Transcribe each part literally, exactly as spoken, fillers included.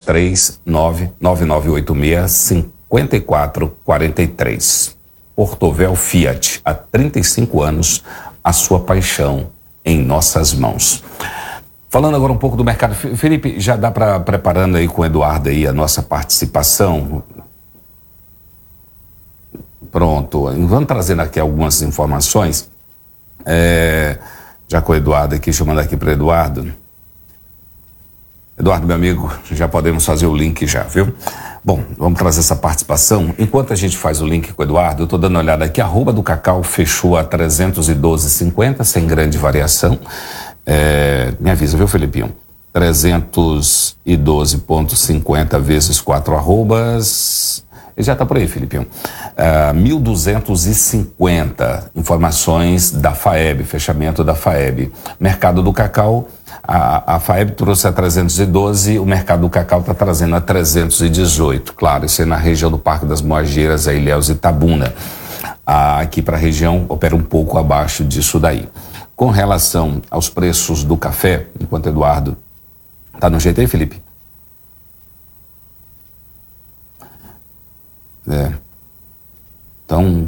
três nove nove nove oito seis cinco quatro quatro três. Portovel Fiat, há trinta e cinco anos, a sua paixão em nossas mãos. Falando agora um pouco do mercado, Felipe, já dá para preparando aí com o Eduardo aí a nossa participação? Pronto, vamos trazendo aqui algumas informações, é, já com o Eduardo aqui, chamando aqui para o Eduardo. Eduardo, meu amigo, já podemos fazer o link já, viu? Bom, vamos trazer essa participação. Enquanto a gente faz o link com o Eduardo, eu estou dando uma olhada aqui, a arroba do Cacau fechou a trezentos e doze vírgula cinquenta, sem grande variação. É, me avisa, viu, Felipinho? trezentos e doze vírgula cinquenta vezes quatro arrobas. Ele já está por aí, Felipinho. Uh, mil duzentos e cinquenta informações da FAEB, fechamento da FAEB. Mercado do cacau, a, a FAEB trouxe a trezentos e doze, o mercado do cacau está trazendo a trezentos e dezoito. Claro, isso é na região do Parque das Moageiras, a Ilhéus e Itabuna. Ah, aqui para a região opera um pouco abaixo disso daí. Com relação aos preços do café, enquanto Eduardo está no jeito aí, Felipe? É. Então,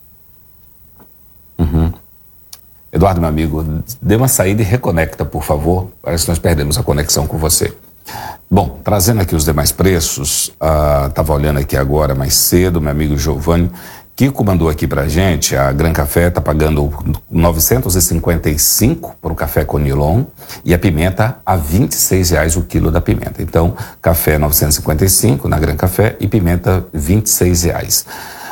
uhum. Eduardo, meu amigo, dê uma saída e reconecta, por favor. Parece que nós perdemos a conexão com você. Bom, trazendo aqui os demais preços, estava uh, olhando aqui agora mais cedo, meu amigo Giovanni Kiko mandou aqui pra gente, a Gran Café está pagando novecentos e cinquenta e cinco para o café Conilon e a pimenta a vinte e seis reais o quilo da pimenta. Então, café novecentos e cinquenta e cinco na Gran Café e pimenta vinte e seis reais.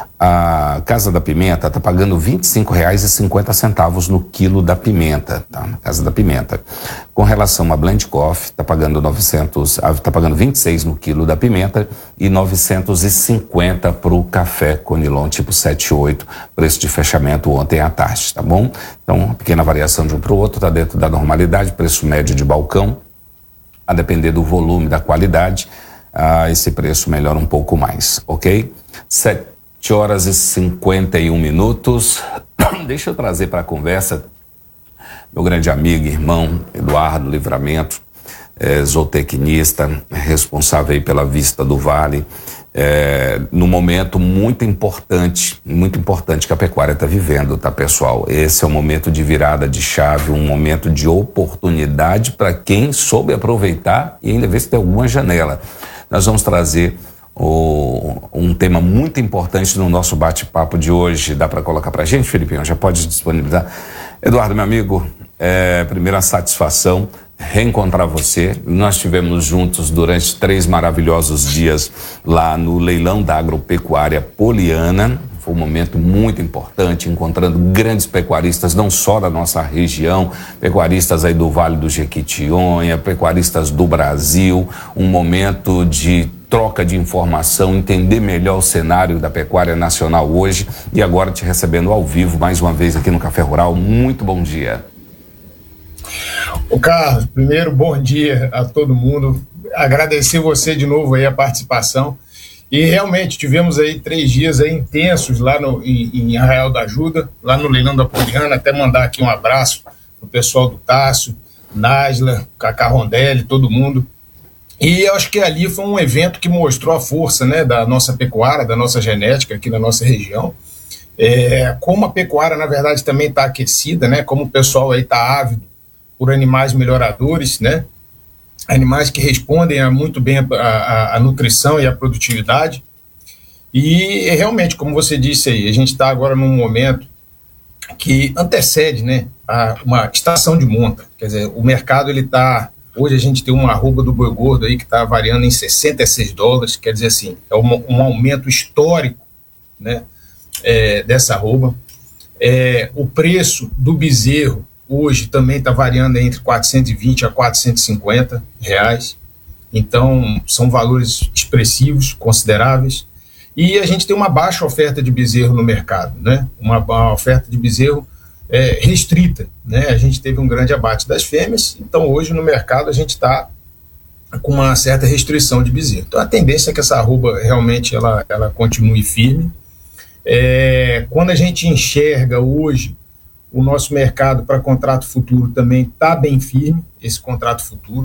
A Casa da Pimenta está pagando vinte e cinco reais e cinquenta centavos no quilo da pimenta, tá? Na Casa da Pimenta. Com relação a Blend Coffee, está pagando novecentos, está pagando vinte e seis no quilo da pimenta e novecentos e cinquenta para o café Conilon tipo setenta e oito, preço de fechamento ontem à tarde, tá bom? Então, uma pequena variação de um para o outro, está dentro da normalidade, preço médio de balcão, a depender do volume, da qualidade, ah, esse preço melhora um pouco mais, ok? sete horas e cinquenta e um minutos. Deixa eu trazer para a conversa meu grande amigo e irmão Eduardo Livramento, é, zootecnista, responsável aí pela Vista do Vale, é, num momento muito importante, muito importante que a pecuária está vivendo, tá, pessoal? Esse é um momento de virada de chave, um momento de oportunidade para quem soube aproveitar e ainda ver se tem alguma janela. Nós vamos trazer O, um tema muito importante no nosso bate-papo de hoje. Dá para colocar para a gente, Felipinho? Já pode disponibilizar. Eduardo, meu amigo, é, primeira satisfação reencontrar você. Nós estivemos juntos durante três maravilhosos dias lá no leilão da agropecuária Poliana. Foi um momento muito importante, encontrando grandes pecuaristas, não só da nossa região, pecuaristas aí do Vale do Jequitinhonha, pecuaristas do Brasil, um momento de troca de informação, entender melhor o cenário da pecuária nacional hoje e agora te recebendo ao vivo mais uma vez aqui no Café Rural. Muito bom dia. Ô Carlos, primeiro bom dia a todo mundo, agradecer você de novo aí a participação e realmente tivemos aí três dias aí intensos lá no, em, em Arraial da Ajuda, lá no leilão da Poliana, até mandar aqui um abraço pro pessoal do Tássio, Nasla, Cacá Rondelli, todo mundo. E eu acho que ali foi um evento que mostrou a força, né, da nossa pecuária, da nossa genética aqui na nossa região. É, como a pecuária, na verdade, também está aquecida, né, como o pessoal aí está ávido por animais melhoradores, né, animais que respondem a, muito bem a, a, a nutrição e a produtividade. E realmente, como você disse aí, a gente está agora num momento que antecede, né, a uma estação de monta. Quer dizer, o mercado ele está... Hoje a gente tem uma arroba do boi gordo aí que está variando em sessenta e seis dólares, quer dizer assim, é um, um aumento histórico, né, é, dessa arroba. É, o preço do bezerro hoje também está variando entre quatrocentos e vinte a quatrocentos e cinquenta reais, então são valores expressivos, consideráveis, e a gente tem uma baixa oferta de bezerro no mercado, né, uma, uma oferta de bezerro É, restrita, né? A gente teve um grande abate das fêmeas, então hoje no mercado a gente está com uma certa restrição de bezerro. Então a tendência é que essa arroba realmente ela, ela continue firme. É, quando a gente enxerga hoje o nosso mercado para contrato futuro também está bem firme, esse contrato futuro,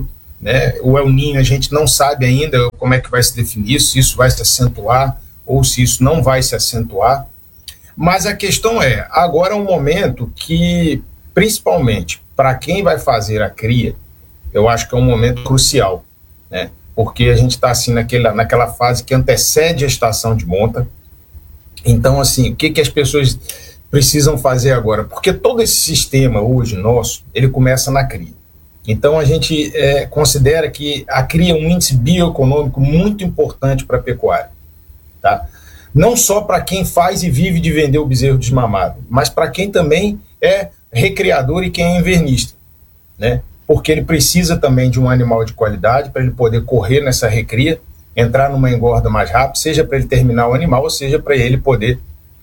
né? O El Niño a gente não sabe ainda como é que vai se definir, se isso vai se acentuar ou se isso não vai se acentuar. Mas a questão é, agora é um momento que, principalmente para quem vai fazer a cria, eu acho que é um momento crucial, né? Porque a gente está assim, naquela, naquela fase que antecede a estação de monta. Então, assim, o que, que as pessoas precisam fazer agora? Porque todo esse sistema hoje nosso, ele começa na cria. Então, a gente é, considera que a cria é um índice bioeconômico muito importante para a pecuária, tá? Não só para quem faz e vive de vender o bezerro desmamado, mas para quem também é recriador e quem é invernista, né? Porque ele precisa também de um animal de qualidade para ele poder correr nessa recria, entrar numa engorda mais rápido, seja para ele terminar o animal, ou seja para ele poder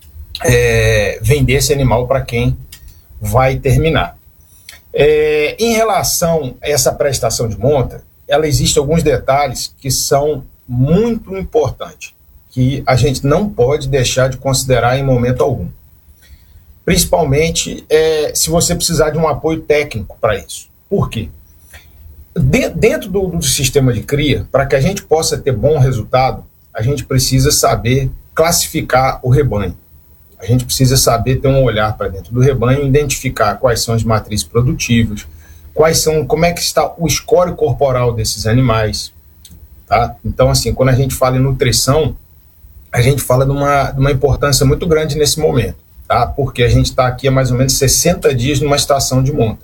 é, vender esse animal para quem vai terminar. É, em relação a essa prestação de monta, ela existe alguns detalhes que são muito importantes, que a gente não pode deixar de considerar em momento algum. Principalmente é, se você precisar de um apoio técnico para isso. Por quê? De, dentro do, do sistema de cria, para que a gente possa ter bom resultado, a gente precisa saber classificar o rebanho. A gente precisa saber ter um olhar para dentro do rebanho, identificar quais são as matrizes produtivas, quais são, como é que está o score corporal desses animais, tá? Então, assim, quando a gente fala em nutrição, a gente fala de uma, de uma importância muito grande nesse momento, tá? Porque a gente está aqui há mais ou menos sessenta dias numa estação de monta.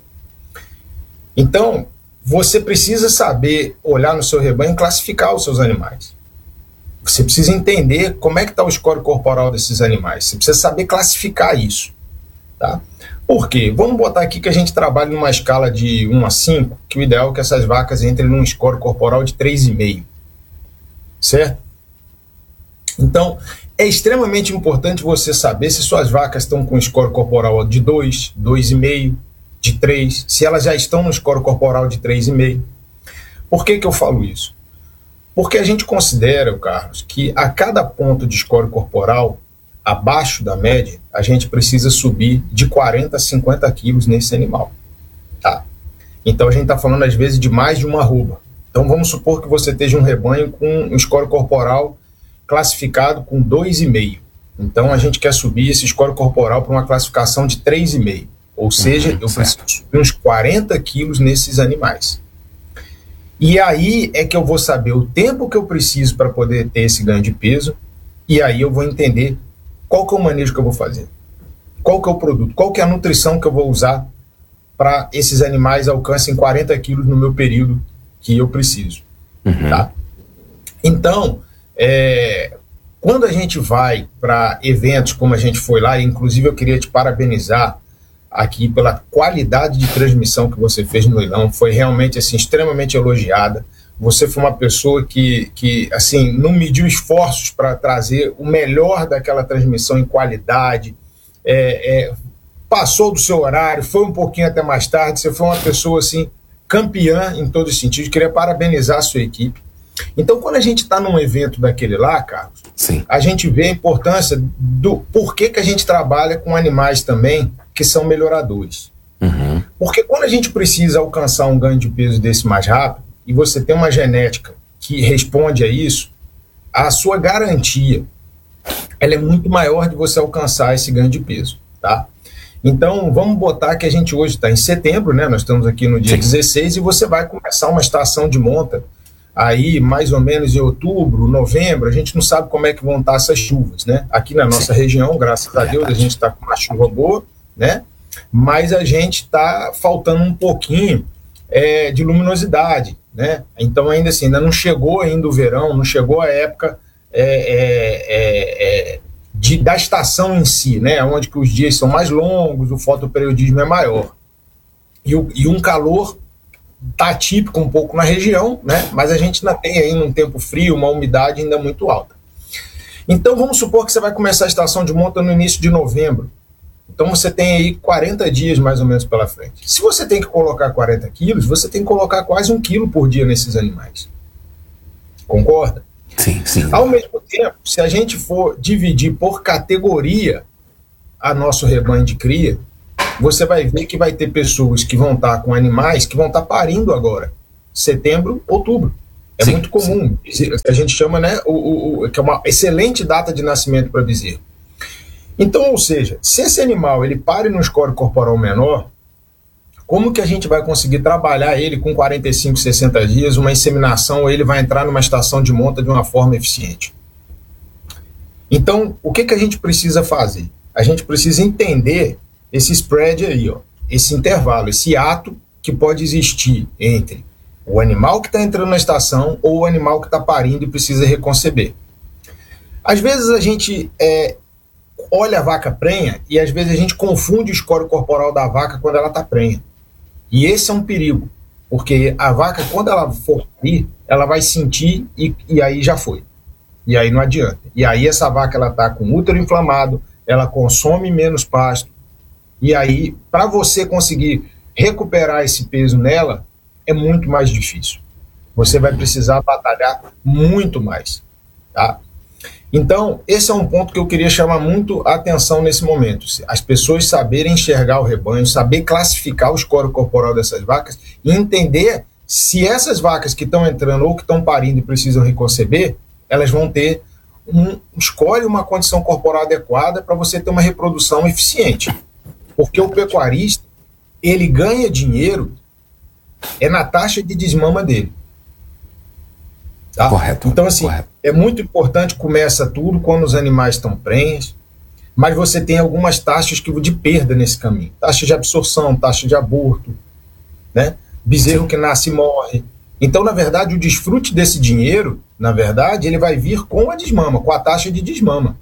Então, você precisa saber olhar no seu rebanho e classificar os seus animais. Você precisa entender como é que está o score corporal desses animais. Você precisa saber classificar isso, tá? Por quê? Vamos botar aqui que a gente trabalha numa escala de um a cinco, que o ideal é que essas vacas entrem num score corporal de três vírgula cinco, certo? Então, é extremamente importante você saber se suas vacas estão com score corporal de dois, dois vírgula cinco, de três, se elas já estão no score corporal de três vírgula cinco. Por que que eu falo isso? Porque a gente considera, Carlos, que a cada ponto de score corporal abaixo da média, a gente precisa subir de quarenta a cinquenta quilos nesse animal, tá? Então a gente está falando às vezes de mais de uma arroba. Então vamos supor que você esteja um rebanho com um score corporal classificado com dois vírgula cinco. Então a gente quer subir esse score corporal para uma classificação de três vírgula cinco. Ou seja, uhum, eu preciso subir uns quarenta quilos nesses animais. E aí é que eu vou saber o tempo que eu preciso para poder ter esse ganho de peso, e aí eu vou entender qual que é o manejo que eu vou fazer, qual que é o produto, qual que é a nutrição que eu vou usar para esses animais alcancem quarenta quilos no meu período que eu preciso. Uhum. Tá? Então, é, quando a gente vai para eventos como a gente foi lá, inclusive eu queria te parabenizar aqui pela qualidade de transmissão que você fez no leilão, foi realmente assim, extremamente elogiada. Você foi uma pessoa que, que assim, não mediu esforços para trazer o melhor daquela transmissão em qualidade, é, é, passou do seu horário, foi um pouquinho até mais tarde, você foi uma pessoa assim, campeã em todos os sentidos. Queria parabenizar a sua equipe. Então, quando a gente está num evento daquele lá, Carlos, Sim. a gente vê a importância do porquê que a gente trabalha com animais também que são melhoradores. Uhum. Porque quando a gente precisa alcançar um ganho de peso desse mais rápido, e você tem uma genética que responde a isso, a sua garantia ela é muito maior de você alcançar esse ganho de peso, tá? Então, vamos botar que a gente hoje está em setembro, né? Nós estamos aqui no dia Sim. dezesseis, e você vai começar uma estação de monta aí mais ou menos em outubro, novembro. A gente não sabe como é que vão estar essas chuvas, né? Aqui na nossa Sim. região, graças a Deus, a gente está com uma chuva boa, né? Mas a gente está faltando um pouquinho é, de luminosidade, né? Então, ainda assim, ainda não chegou ainda o verão, não chegou a época é, é, é, de, da estação em si, né? Onde que os dias são mais longos, o fotoperiodismo é maior. E, o, e um calor tá típico um pouco na região, né? Mas a gente ainda tem aí um tempo frio, uma umidade ainda muito alta. Então, vamos supor que você vai começar a estação de monta no início de novembro. Então você tem aí quarenta dias mais ou menos pela frente. Se você tem que colocar quarenta quilos, você tem que colocar quase um quilo por dia nesses animais. Concorda? Sim, sim. Ao mesmo tempo, se a gente for dividir por categoria a nosso rebanho de cria, você vai ver que vai ter pessoas que vão estar com animais que vão estar parindo agora. setembro, outubro. É sim, muito comum. Sim. A gente chama, né, o, o, que é uma excelente data de nascimento para bezerro. Então, ou seja, se esse animal ele pare no score corporal menor, como que a gente vai conseguir trabalhar ele com quarenta e cinco, sessenta dias, uma inseminação, ou ele vai entrar numa estação de monta de uma forma eficiente? Então, o que, que a gente precisa fazer? A gente precisa entender esse spread aí, ó, esse intervalo, esse ato que pode existir entre o animal que está entrando na estação ou o animal que está parindo e precisa reconceber. Às vezes a gente é, olha a vaca prenha e às vezes a gente confunde o score corporal da vaca quando ela está prenha. E esse é um perigo, porque a vaca, quando ela for parir, ela vai sentir e, e aí já foi. E aí não adianta. E aí essa vaca ela está com o útero inflamado, ela consome menos pasto, e aí para você conseguir recuperar esse peso nela é muito mais difícil. Você vai precisar batalhar muito mais, tá? Então, esse é um ponto que eu queria chamar muito a atenção nesse momento. As pessoas saberem enxergar o rebanho, saber classificar o score corporal dessas vacas e entender se essas vacas que estão entrando ou que estão parindo e precisam reconceber, elas vão ter um score e uma condição corporal adequada para você ter uma reprodução eficiente. Porque o pecuarista, ele ganha dinheiro é na taxa de desmama dele. Tá? Correto. Então, assim, correto. É muito importante, começa tudo quando os animais estão prenhes, mas você tem algumas taxas que, de perda nesse caminho. Taxa de absorção, taxa de aborto, né? Bezerro Sim. que nasce e morre. Então, na verdade, o desfrute desse dinheiro, na verdade, ele vai vir com a desmama, com a taxa de desmama.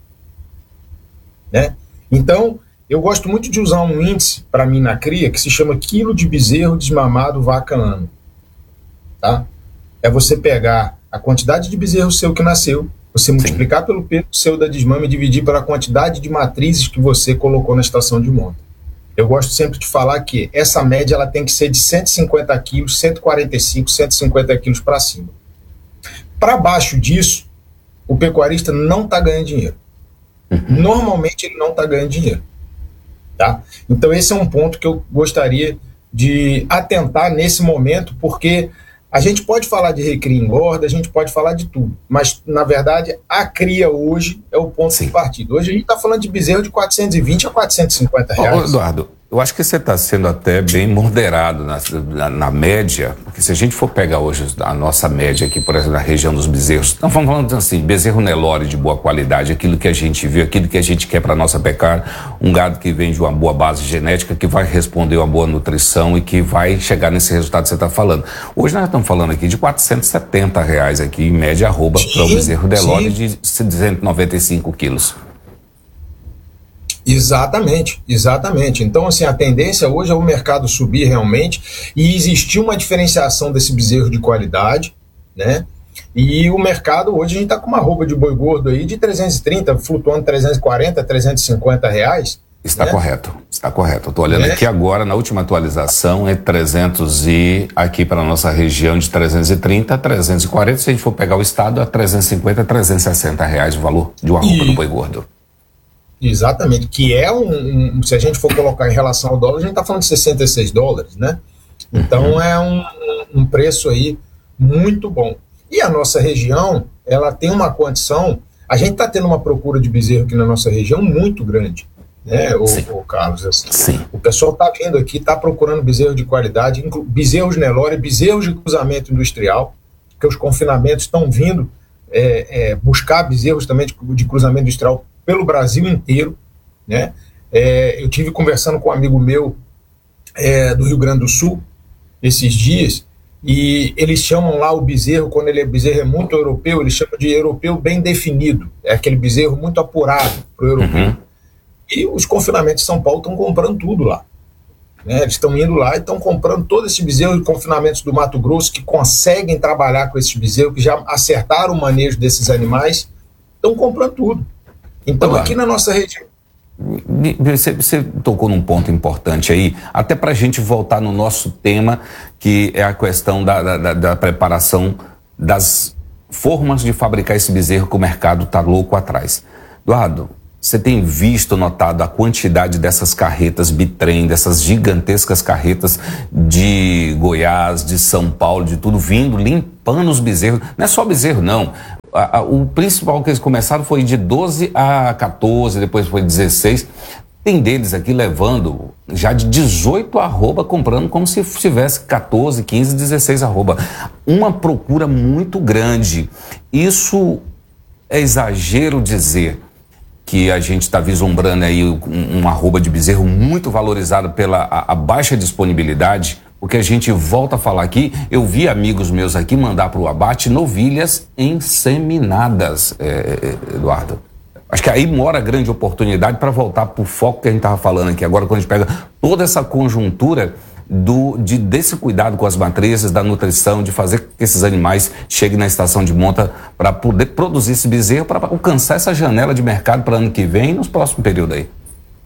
Né? Então, eu gosto muito de usar um índice, para mim, na cria, que se chama quilo de bezerro desmamado vaca ano. Tá? É você pegar a quantidade de bezerro seu que nasceu, você multiplicar Sim. pelo peso seu da desmama e dividir pela quantidade de matrizes que você colocou na estação de monta. Eu gosto sempre de falar que essa média ela tem que ser de cento e cinquenta quilos, cento e quarenta e cinco, cento e cinquenta quilos para cima. Para baixo disso, o pecuarista não está ganhando dinheiro. Uhum. Normalmente ele não está ganhando dinheiro. Tá? Então esse é um ponto que eu gostaria de atentar nesse momento, porque a gente pode falar de recria e engorda, a gente pode falar de tudo, mas, na verdade, a cria hoje é o ponto Sim. de partida. Hoje a gente está falando de bezerro de quatrocentos e vinte a quatrocentos e cinquenta reais. Ô, Eduardo, eu acho que você está sendo até bem moderado na, na, na média, porque se a gente for pegar hoje a nossa média aqui, por exemplo, na região dos bezerros, não vamos falando assim, bezerro Nelore de boa qualidade, aquilo que a gente viu, aquilo que a gente quer para a nossa pecuária, um gado que vem de uma boa base genética, que vai responder uma boa nutrição e que vai chegar nesse resultado que você está falando. Hoje nós estamos falando aqui de quatrocentos e setenta reais aqui, em média, arroba, para o bezerro Nelore de cento e noventa e cinco quilos. Exatamente, exatamente. Então, assim, a tendência hoje é o mercado subir realmente e existir uma diferenciação desse bezerro de qualidade, né? E o mercado hoje a gente está com uma arroba de boi gordo aí de trezentos e trinta, flutuando trezentos e quarenta, trezentos e cinquenta reais. Está né? correto, está correto. Eu estou olhando É. aqui agora, na última atualização, é trezentos e aqui para a nossa região de trezentos e trinta, trezentos e quarenta. Se a gente for pegar o estado, é trezentos e cinquenta, trezentos e sessenta reais o valor de uma arroba E... do boi gordo. Exatamente, que é um, um, se a gente for colocar em relação ao dólar, a gente está falando de sessenta e seis dólares, né? Então uhum. é um, um preço aí muito bom. E a nossa região, ela tem uma condição, a gente está tendo uma procura de bezerro aqui na nossa região muito grande, né, o, o Carlos? Assim, Sim. O pessoal está vindo aqui, está procurando bezerro de qualidade, bezerros Nelore, bezerros de cruzamento industrial, que os confinamentos estão vindo é, é, buscar bezerros também de, de cruzamento industrial pelo Brasil inteiro, né? É, eu tive conversando com um amigo meu é, do Rio Grande do Sul esses dias, e eles chamam lá o bezerro, quando ele é bezerro é muito europeu, eles chamam de europeu bem definido, é aquele bezerro muito apurado para o europeu. Uhum. E os confinamentos de São Paulo estão comprando tudo lá. Né? Eles estão indo lá e estão comprando todo esse bezerro de confinamentos do Mato Grosso, que conseguem trabalhar com esses bezerros, que já acertaram o manejo desses animais, estão comprando tudo. Então, claro. Aqui na nossa região... Você, você tocou num ponto importante aí, até para a gente voltar no nosso tema, que é a questão da, da, da preparação das formas de fabricar esse bezerro que o mercado está louco atrás. Eduardo, você tem visto, notado a quantidade dessas carretas bitrem, dessas gigantescas carretas de Goiás, de São Paulo, de tudo, vindo, limpando os bezerros. Não é só bezerro, não. A, a, o principal que eles começaram foi de doze a quatorze, depois foi dezesseis. Tem deles aqui levando já de dezoito arroba, comprando como se tivesse quatorze, quinze, dezesseis arroba. Uma procura muito grande. Isso é exagero dizer que a gente está vislumbrando aí um, um arroba de bezerro muito valorizado pela a, a baixa disponibilidade, porque a gente volta a falar aqui, eu vi amigos meus aqui mandar para o abate novilhas inseminadas, é, Eduardo. Acho que aí mora a grande oportunidade para voltar para o foco que a gente estava falando aqui agora, quando a gente pega toda essa conjuntura do, de, desse cuidado com as matrizes, da nutrição, de fazer com que esses animais cheguem na estação de monta para poder produzir esse bezerro, para alcançar essa janela de mercado para ano que vem e nos próximos períodos aí.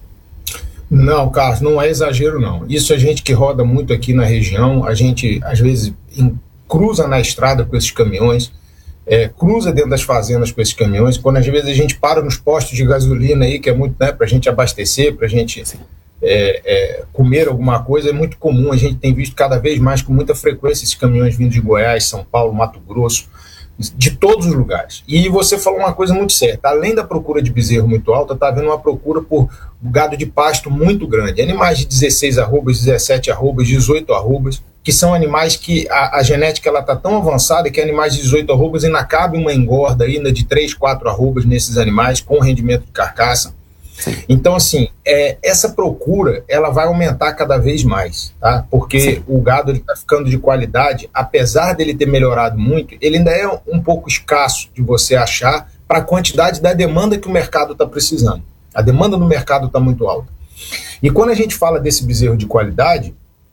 Não, Carlos, não é exagero não. Isso a gente que roda muito aqui na região, a gente às vezes em, cruza na estrada com esses caminhões, é, cruza dentro das fazendas com esses caminhões, quando às vezes a gente para nos postos de gasolina aí, que é muito, né, para a gente abastecer, para a gente... É, é, comer alguma coisa, é muito comum, a gente tem visto cada vez mais com muita frequência esses caminhões vindo de Goiás, São Paulo, Mato Grosso, de todos os lugares. E você falou uma coisa muito certa, além da procura de bezerro muito alta, está havendo uma procura por gado de pasto muito grande, animais de dezesseis arrobas, dezessete arrobas, dezoito arrobas, que são animais que a, a genética está tão avançada que animais de dezoito arrobas ainda cabe uma engorda ainda de três, quatro arrobas nesses animais com rendimento de carcaça. Sim. Então, assim, é, essa procura, ela vai aumentar cada vez mais, tá? Porque Sim. o gado está ficando de qualidade, apesar dele ter melhorado muito, ele ainda é um pouco escasso de você achar para a quantidade da demanda que o mercado está precisando. A demanda no mercado está muito alta. E quando a gente fala desse bezerro de qualidade,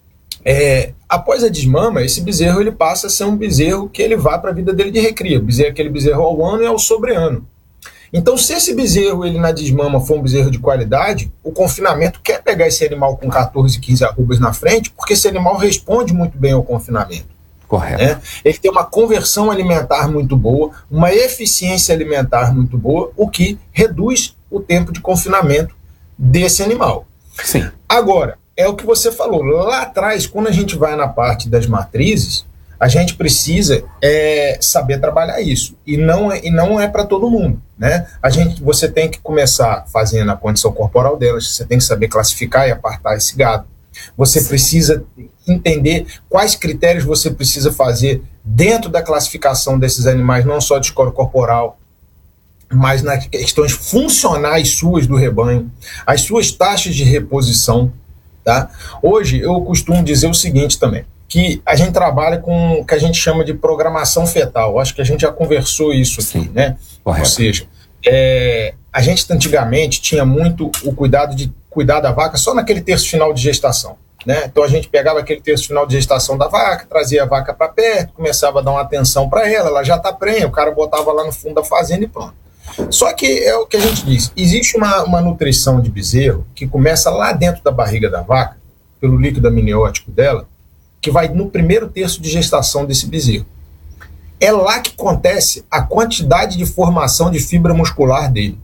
é, após a desmama, esse bezerro ele passa a ser um bezerro que ele vai para a vida dele de recria. Bezerro, aquele bezerro ao ano e ao sobreano. Então, se esse bezerro ele na desmama for um bezerro de qualidade, o confinamento quer pegar esse animal com quatorze, quinze arrobas na frente, porque esse animal responde muito bem ao confinamento. Correto. Né? Ele tem uma conversão alimentar muito boa, uma eficiência alimentar muito boa, o que reduz o tempo de confinamento desse animal. Sim. Agora, é o que você falou, lá atrás, quando a gente vai na parte das matrizes, a gente precisa é, saber trabalhar isso, e não é, e não é para todo mundo, né? A gente, você tem que começar fazendo a condição corporal delas, você tem que saber classificar e apartar esse gado, você Sim. precisa entender quais critérios você precisa fazer dentro da classificação desses animais, não só de score corporal, mas nas questões funcionais suas do rebanho, as suas taxas de reposição, tá? Hoje eu costumo dizer o seguinte também, que a gente trabalha com o que a gente chama de programação fetal. Acho que a gente já conversou isso aqui, Sim, né? Correto. Ou seja, é, a gente antigamente tinha muito o cuidado de cuidar da vaca só naquele terço final de gestação, né? Então a gente pegava aquele terço final de gestação da vaca, trazia a vaca para perto, começava a dar uma atenção para ela, ela já está prenha, o cara botava lá no fundo da fazenda e pronto. Só que é o que a gente diz, existe uma, uma nutrição de bezerro que começa lá dentro da barriga da vaca, pelo líquido amniótico dela, que vai no primeiro terço de gestação desse bezerro. É lá que acontece a quantidade de formação de fibra muscular dele.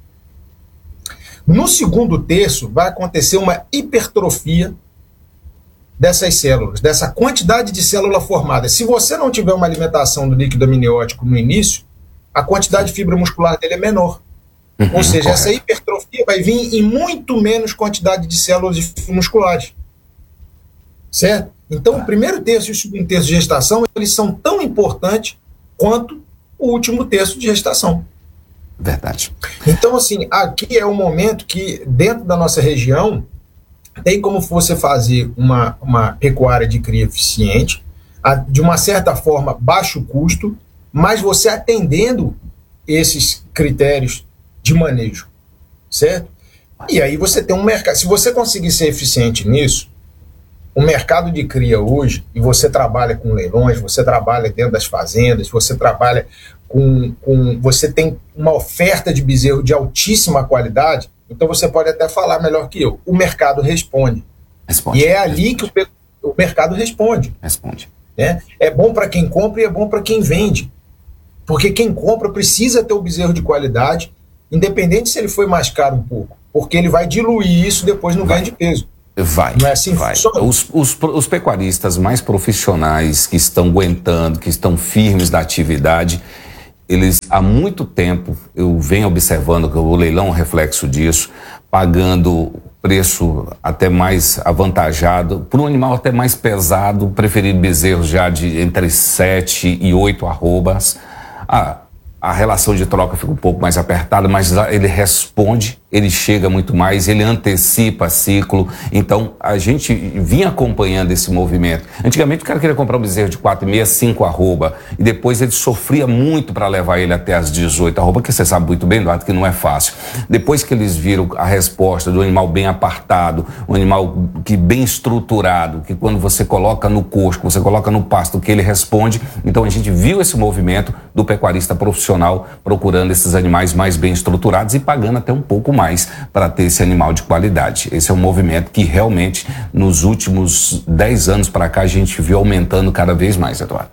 No segundo terço, vai acontecer uma hipertrofia dessas células, dessa quantidade de célula formada. Se você não tiver uma alimentação do líquido amniótico no início, a quantidade de fibra muscular dele é menor. Uhum, Ou seja, correto. Essa hipertrofia vai vir em muito menos quantidade de células musculares. Certo? Então, o primeiro terço e o segundo terço de gestação, eles são tão importantes quanto o último terço de gestação. Verdade. Então, assim, aqui é o momento que, dentro da nossa região, tem como você fazer uma, uma pecuária de cria eficiente, a, de uma certa forma, baixo custo, mas você atendendo esses critérios de manejo, certo? E aí você tem um mercado. Se você conseguir ser eficiente nisso, o mercado de cria hoje, e você trabalha com leilões, você trabalha dentro das fazendas, você trabalha com, com... Você tem uma oferta de bezerro de altíssima qualidade, então você pode até falar melhor que eu. O mercado responde. Responde. E é ali responde. que o, o mercado responde. Responde. Né? É bom para quem compra e é bom para quem vende. Porque quem compra precisa ter o bezerro de qualidade independente se ele foi mais caro um pouco, porque ele vai diluir isso depois no ganho de peso. Vai, não é assim? vai. Os, os, os pecuaristas mais profissionais que estão aguentando, que estão firmes na atividade, eles há muito tempo, eu venho observando que o leilão é um reflexo disso, pagando preço até mais avantajado, por um animal até mais pesado, preferindo bezerros já de entre sete e oito arrobas. Ah, a relação de troca fica um pouco mais apertada, mas ele responde, ele chega muito mais, ele antecipa ciclo. Então, a gente vinha acompanhando esse movimento. Antigamente, o cara queria comprar um bezerro de quatro e meia, cinco arroba, e depois ele sofria muito para levar ele até as dezoito arroba, que você sabe muito bem, Eduardo, que não é fácil. Depois que eles viram a resposta do animal bem apartado, um animal que bem estruturado, que quando você coloca no coxo, você coloca no pasto, que ele responde, então a gente viu esse movimento do pecuarista profissional procurando esses animais mais bem estruturados e pagando até um pouco mais para ter esse animal de qualidade. Esse é um movimento que realmente nos últimos dez anos para cá a gente viu aumentando cada vez mais, Eduardo.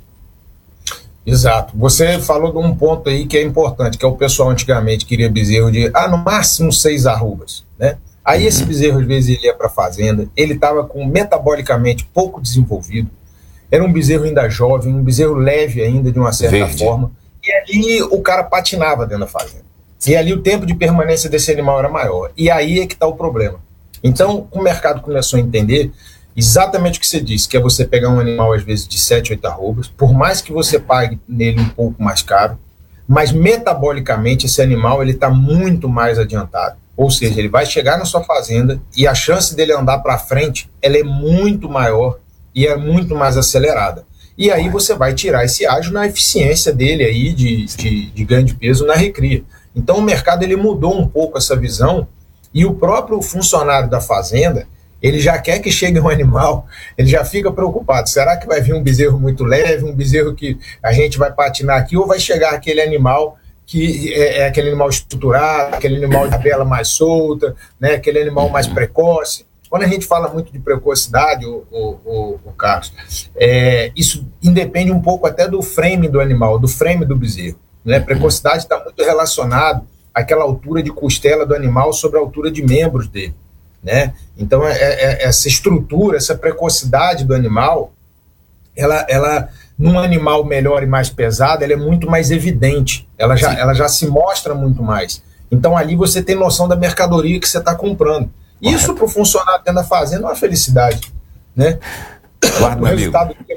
Exato. Você falou de um ponto aí que é importante, que é o pessoal antigamente queria bezerro de, ah, no máximo seis arrobas, né? Aí uhum. esse bezerro às vezes ele ia para a fazenda, ele estava com metabolicamente pouco desenvolvido, era um bezerro ainda jovem, um bezerro leve ainda de uma certa Verde. forma. E ali o cara patinava dentro da fazenda. E ali o tempo de permanência desse animal era maior. E aí é que está o problema. Então, o mercado começou a entender exatamente o que você disse, que é você pegar um animal, às vezes, de sete, oito arrobas, por mais que você pague nele um pouco mais caro, mas metabolicamente esse animal ele está muito mais adiantado. Ou seja, ele vai chegar na sua fazenda e a chance dele andar para frente ela é muito maior e é muito mais acelerada. E aí você vai tirar esse ágio na eficiência dele aí de, de, de ganho de peso na recria. Então o mercado ele mudou um pouco essa visão e o próprio funcionário da fazenda, ele já quer que chegue um animal, ele já fica preocupado. Será que vai vir um bezerro muito leve, um bezerro que a gente vai patinar aqui, ou vai chegar aquele animal que é, é aquele animal estruturado, aquele animal de tabela mais solta, né, aquele animal mais precoce? Quando a gente fala muito de precocidade, o, o, o, o Carlos, é, isso independe um pouco até do frame do animal, do frame do bezerro. Né? Precocidade está muito relacionado àquela altura de costela do animal sobre a altura de membros dele. Né? Então, é, é, essa estrutura, essa precocidade do animal, ela, ela, num animal melhor e mais pesado, ela é muito mais evidente, ela já, ela já se mostra muito mais. Então, ali você tem noção da mercadoria que você está comprando. Isso para o funcionário dentro da fazenda é uma felicidade, né? Claro, meu amigo,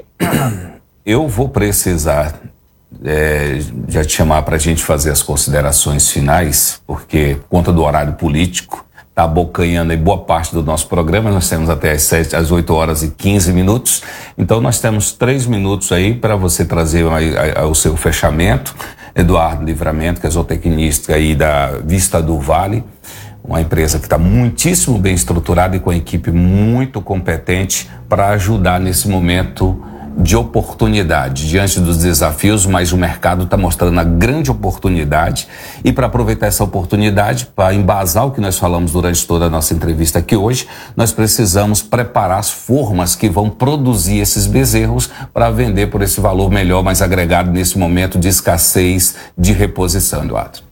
eu vou precisar é, já te chamar para a gente fazer as considerações finais, porque por conta do horário político, está abocanhando aí boa parte do nosso programa. Nós temos até às, sete, às oito horas e quinze minutos, então nós temos três minutos aí para você trazer aí, aí, o seu fechamento. Eduardo Livramento, que é zootecnista aí da Vista do Vale, uma empresa que está muitíssimo bem estruturada e com a equipe muito competente para ajudar nesse momento de oportunidade, diante dos desafios, mas o mercado está mostrando a grande oportunidade. E para aproveitar essa oportunidade, para embasar o que nós falamos durante toda a nossa entrevista aqui hoje, nós precisamos preparar as formas que vão produzir esses bezerros para vender por esse valor melhor, mais agregado nesse momento de escassez de reposição, Eduardo.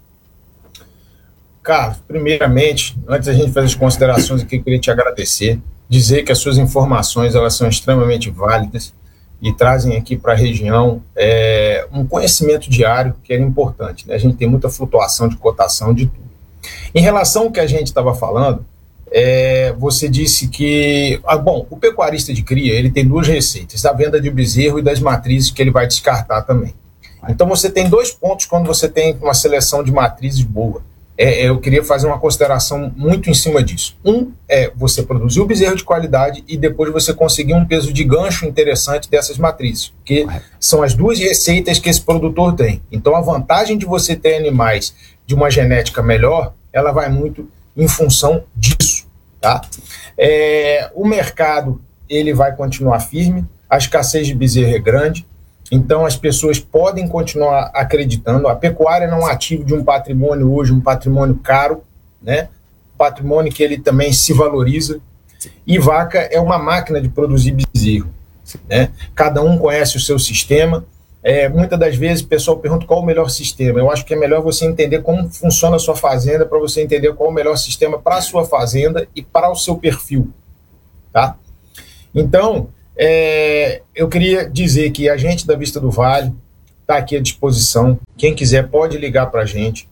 Carlos, primeiramente, antes da gente fazer as considerações aqui, eu queria te agradecer, dizer que as suas informações elas são extremamente válidas e trazem aqui para a região é, um conhecimento diário que era importante. Né? A gente tem muita flutuação de cotação de tudo. Em relação ao que a gente estava falando, é, você disse que, ah, bom, o pecuarista de cria ele tem duas receitas, a venda de bezerro e das matrizes que ele vai descartar também. Então você tem dois pontos quando você tem uma seleção de matrizes boa. É, eu queria fazer uma consideração muito em cima disso. Um é você produzir o bezerro de qualidade e depois você conseguir um peso de gancho interessante dessas matrizes, que são as duas receitas que esse produtor tem. Então a vantagem de você ter animais de uma genética melhor, ela vai muito em função disso. Tá? É, o mercado ele vai continuar firme, a escassez de bezerro é grande, então as pessoas podem continuar acreditando. A pecuária não é um ativo de um patrimônio hoje, um patrimônio caro, né? Patrimônio que ele também se valoriza. E vaca é uma máquina de produzir bezerro, né? Cada um conhece o seu sistema É, muitas das vezes o pessoal pergunta qual o melhor sistema. Eu acho que é melhor você entender como funciona a sua fazenda para você entender qual o melhor sistema para a sua fazenda e para o seu perfil. Tá? Então, é, eu queria dizer que a gente da Vista do Vale está aqui à disposição. Quem quiser pode ligar para a gente.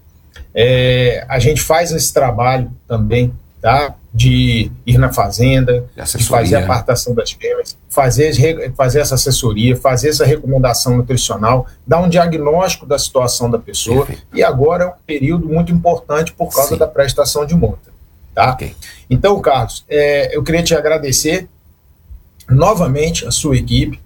É, a gente faz esse trabalho também, tá? De ir na fazenda, de fazer a apartação das fêmeas, fazer, fazer essa assessoria, fazer essa recomendação nutricional, dar um diagnóstico da situação da pessoa. Perfeito. E agora é um período muito importante por causa Sim. da prestação de multa. Tá? Okay. Então, Carlos, é, eu queria te agradecer novamente a sua equipe,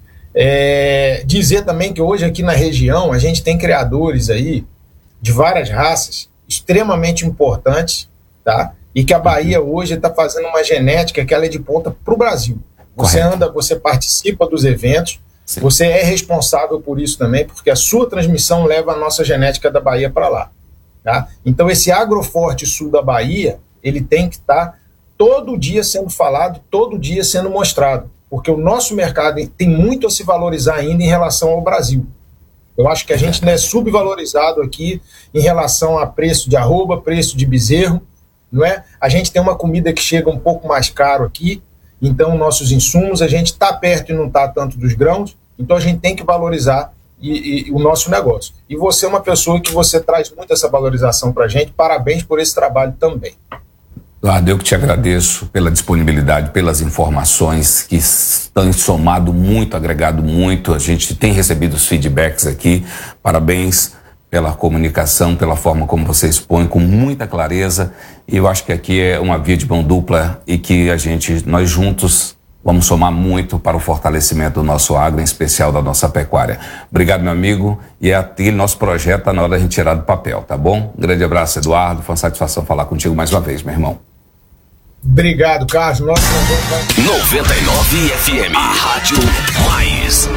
é, dizer também que hoje aqui na região a gente tem criadores aí de várias raças extremamente importantes, tá? E que a Bahia hoje está fazendo uma genética que ela é de ponta para o Brasil. Você Correto. anda, você participa dos eventos, Sim. você é responsável por isso também, porque a sua transmissão leva a nossa genética da Bahia para lá. Tá? Então esse agroforte sul da Bahia, ele tem que estar tá todo dia sendo falado, todo dia sendo mostrado, porque o nosso mercado tem muito a se valorizar ainda em relação ao Brasil. Eu acho que a gente não é subvalorizado aqui em relação a preço de arroba, preço de bezerro, não é? A gente tem uma comida que chega um pouco mais caro aqui, então nossos insumos, a gente está perto e não está tanto dos grãos, então a gente tem que valorizar e, e, o nosso negócio. E você é uma pessoa que você traz muito essa valorização para a gente, parabéns por esse trabalho também. Eduardo, eu que te agradeço pela disponibilidade, pelas informações que estão somado muito, agregado muito. A gente tem recebido os feedbacks aqui. Parabéns pela comunicação, pela forma como você expõe com muita clareza. E eu acho que aqui é uma via de mão dupla e que a gente, nós juntos, vamos somar muito para o fortalecimento do nosso agro, em especial da nossa pecuária. Obrigado, meu amigo. E aquele nosso projeto está na hora de a gente tirar do papel, tá bom? Um grande abraço, Eduardo. Foi uma satisfação falar contigo mais uma vez, meu irmão. Obrigado, Carlos. Nossa, noventa e nove F M, a Rádio Mais.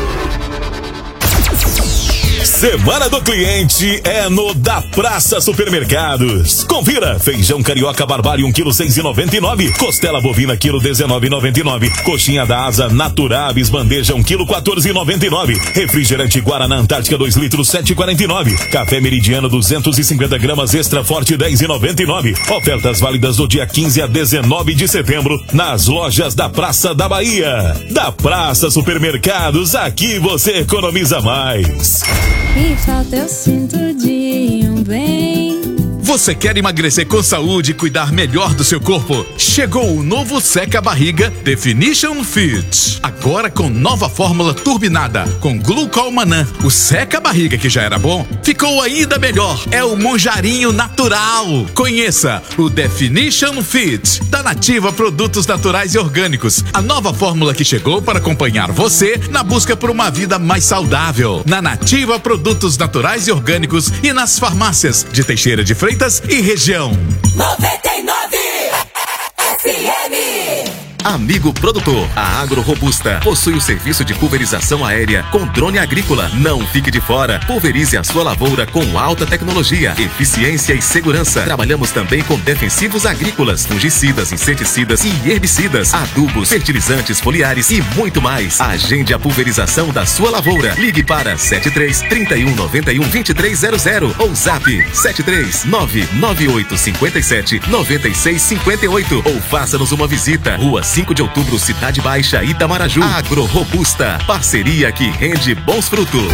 Semana do Cliente é no Da Praça Supermercados. Confira: feijão carioca barbário um quilo seis e noventa e nove, costela bovina quilo dezenove e noventa e nove, coxinha da asa Naturabis bandeja um quilo quatorze e noventa e nove, refrigerante Guaraná Antártica dois litros sete e quarenta e nove, café Meridiano duzentos e cinquenta gramas extra forte dez e noventa e nove. Ofertas válidas do dia quinze a dezenove de setembro nas lojas da Praça da Bahia. Da Praça Supermercados, aqui você economiza mais. E falta eu sinto de um bem. Você quer emagrecer com saúde e cuidar melhor do seu corpo? Chegou o novo Seca Barriga Definition Fit. Agora com nova fórmula turbinada com Glucomanã. O Seca Barriga, que já era bom, ficou ainda melhor. É o Monjarinho Natural. Conheça o Definition Fit da Nativa Produtos Naturais e Orgânicos. A nova fórmula que chegou para acompanhar você na busca por uma vida mais saudável. Na Nativa Produtos Naturais e Orgânicos e nas farmácias de Teixeira de Freitas e região. noventa e nove F M. Amigo produtor, a Agro Robusta possui o serviço de pulverização aérea com drone agrícola. Não fique de fora. Pulverize a sua lavoura com alta tecnologia, eficiência e segurança. Trabalhamos também com defensivos agrícolas, fungicidas, inseticidas e herbicidas, adubos, fertilizantes foliares e muito mais. Agende a pulverização da sua lavoura. Ligue para sete três, trinta e um, noventa e um, vinte e três zero zero ou zap sete três nove nove oito cinco sete nove seis cinco oito ou faça-nos uma visita. Rua cinco de outubro, Cidade Baixa, Itamaraju. Agro Robusta, parceria que rende bons frutos.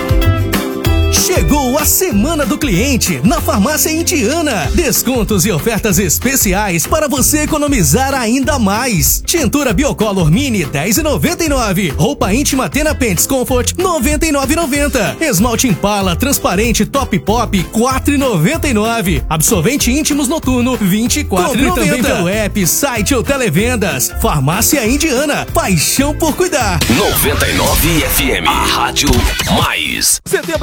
Chegou a Semana do Cliente na Farmácia Indiana. Descontos e ofertas especiais para você economizar ainda mais. Tintura Biocolor Mini dez e noventa e nove. Roupa íntima Tena Pants Comfort noventa e nove e noventa. Esmalte Impala transparente Top Pop quatro e noventa e nove. Absorvente íntimos noturno vinte e quatro e noventa. Também pelo app, site ou televendas. Farmácia Indiana. Paixão por cuidar. noventa e nove F M, a Rádio Mais. Setembro é mês de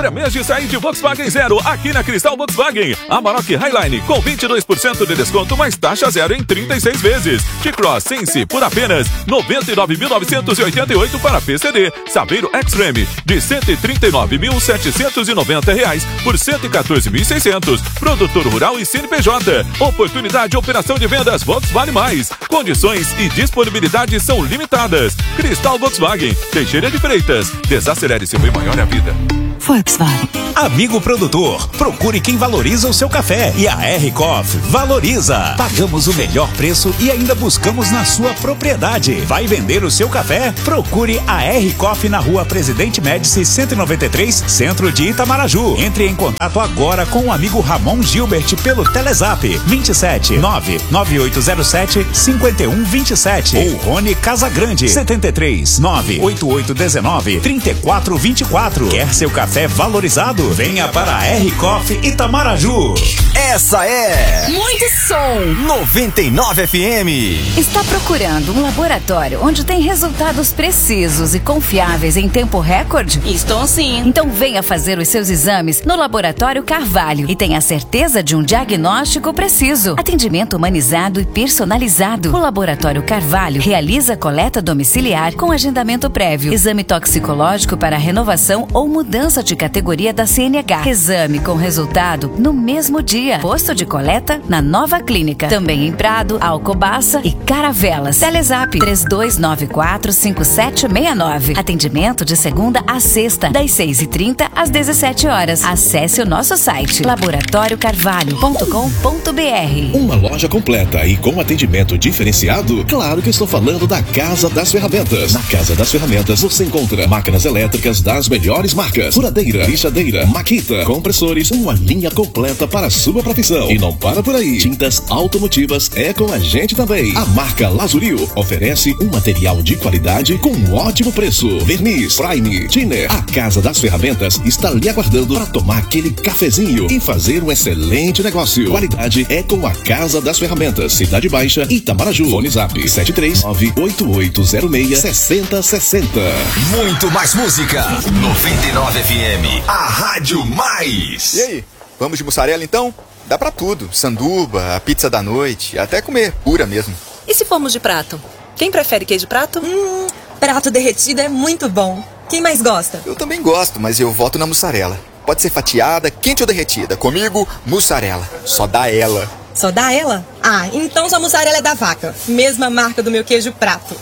sair de Volkswagen Zero aqui na Cristal Volkswagen. Amarok Highline com vinte e dois por cento de desconto mais taxa zero em trinta e seis vezes. T-Cross Sense por apenas noventa e nove mil novecentos e oitenta e oito para P C D. Saveiro X-Treme de cento e trinta e nove mil setecentos e noventa reais por cento e quatorze mil e seiscentos. Produtor Rural e C N P J. Oportunidade de operação de vendas Volkswagen Mais. Condições e disponibilidade são limitadas. Cristal Volkswagen, Teixeira de Freitas. Desacelere seu bem maior é a vida. Volkswagen. Amigo produtor, procure quem valoriza o seu café e a R Coffee valoriza. Pagamos o melhor preço e ainda buscamos na sua propriedade. Vai vender o seu café? Procure a R Coffee na Rua Presidente Médici cento e noventa e três, Centro de Itamaraju. Entre em contato agora com o amigo Ramon Gilbert pelo Telezap vinte e sete, nove nove oito zero sete, cinco um dois sete ou Rony Casagrande setenta e três, nove oito oito um nove, três quatro dois quatro. Quer seu café valorizado? Venha para a R Coffee Itamaraju. Essa é muito som. noventa e nove F M. Está procurando um laboratório onde tem resultados precisos e confiáveis em tempo recorde? Estou sim. Então venha fazer os seus exames no Laboratório Carvalho e tenha certeza de um diagnóstico preciso. Atendimento humanizado e personalizado. O Laboratório Carvalho realiza coleta domiciliar com agendamento prévio, exame toxicológico para renovação ou mudança de categoria da C N H. Exame com resultado no mesmo dia. Posto de coleta na Nova Clínica. Também em Prado, Alcobaça e Caravelas. Telezap três dois nove quatro, cinco sete seis nove. Atendimento de segunda a sexta, das seis e trinta às dezessete horas. Acesse o nosso site laboratório carvalho ponto com ponto b r. Uma loja completa e com atendimento diferenciado? Claro que estou falando da Casa das Ferramentas. Na Casa das Ferramentas você encontra máquinas elétricas das melhores marcas. Furadeira, lixadeira, Makita, compressores, uma linha completa para a sua profissão. E não para por aí. Tintas automotivas é com a gente também. A marca Lazuril oferece um material de qualidade com um ótimo preço. Verniz, Prime, Thinner. A Casa das Ferramentas está lhe aguardando para tomar aquele cafezinho e fazer um excelente negócio. Qualidade é com a Casa das Ferramentas. Cidade Baixa, Itamaraju. Fone Zap sete três nove oito oito zero seis seis zero seis zero. Muito mais música. noventa e nove F M, a Rádio Mais. E aí, vamos de mussarela então? Dá pra tudo. Sanduba, a pizza da noite, até comer pura mesmo. E se formos de prato? Quem prefere queijo prato? Hum, prato derretido é muito bom. Quem mais gosta? Eu também gosto, mas eu voto na mussarela. Pode ser fatiada, quente ou derretida. Comigo, mussarela. Só dá ela. Só dá ela? Ah, então sua mussarela é da Vaca. Mesma marca do meu queijo prato.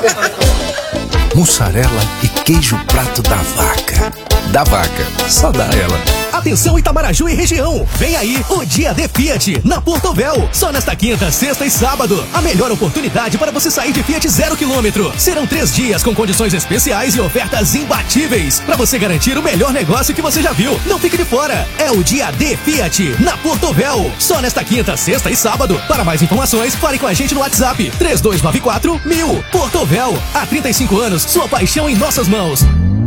Mussarela e queijo prato da Vaca. Da Vaca, só dá ela. Atenção Itamaraju e região, vem aí o Dia D Fiat na Portovel. Só nesta quinta, sexta e sábado. A melhor oportunidade para você sair de Fiat zero quilômetro. Serão três dias com condições especiais e ofertas imbatíveis para você garantir o melhor negócio que você já viu. Não fique de fora. É o Dia D Fiat na Portovel. Só nesta quinta, sexta e sábado. Para mais informações, fale com a gente no WhatsApp três dois nove quatro mil. Portovel, há trinta e cinco anos, sua paixão em nossas mãos.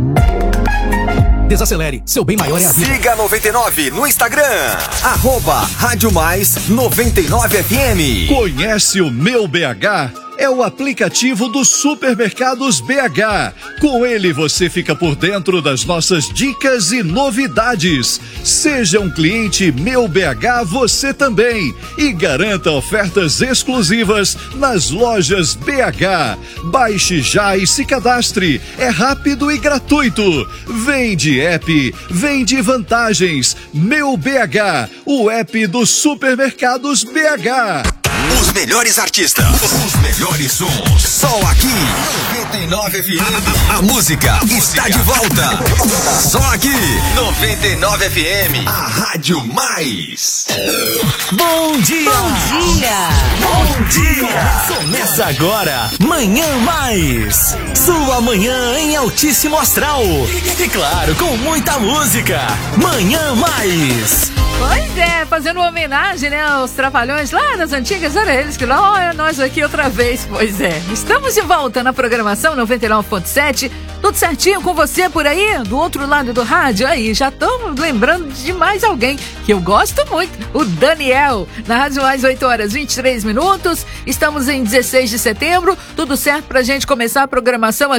Desacelere, seu bem maior é a vida. Siga a noventa e nove no Instagram, arroba Rádio Mais noventa e nove F M. Conhece o Meu B H? É o aplicativo dos Supermercados B H. Com ele você fica por dentro das nossas dicas e novidades. Seja um cliente Meu B H você também e garanta ofertas exclusivas nas lojas B H. Baixe já e se cadastre. É rápido e gratuito. Vem de app, vem de vantagens. Meu B H, o app dos Supermercados B H. Os melhores artistas, os melhores sons, só aqui, noventa e nove F M. A música, a música está de volta, só aqui, noventa e nove F M, a Rádio Mais. Bom dia! Bom dia! Bom dia! Começa agora, Manhã Mais. Sua manhã em altíssimo astral. E, e claro, com muita música. Manhã Mais. Pois é, fazendo uma homenagem, né, aos trapalhões lá das antigas, era eles que lá, olha nós aqui outra vez, pois é. Estamos de volta na programação noventa e nove ponto sete, tudo certinho com você por aí, do outro lado do rádio, aí, já estamos lembrando de mais alguém que eu gosto muito, o Daniel, na Rádio Mais, oito horas e vinte e três minutos, estamos em dezesseis de setembro, tudo certo pra gente começar a programação aqui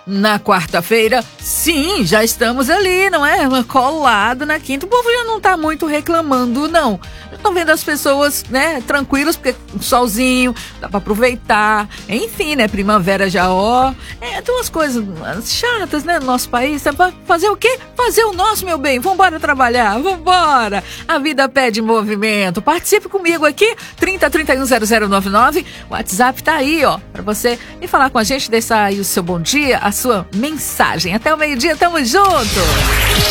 na quarta-feira, sim, já estamos ali, não é? Colado na quinta. O povo já não tá muito reclamando, não. Estão vendo as pessoas, né, tranquilas, porque solzinho, dá pra aproveitar. Enfim, né, primavera já, ó. É, tem umas coisas chatas, né, no nosso país. Pra fazer o quê? Fazer o nosso, meu bem. Vambora trabalhar, vambora. A vida pede movimento. Participe comigo aqui, trinta, trinta e um, zero zero nove nove. O WhatsApp tá aí, ó, pra você ir falar com a gente, deixar aí o seu bom dia, a sua mensagem. Até o meio-dia, tamo junto!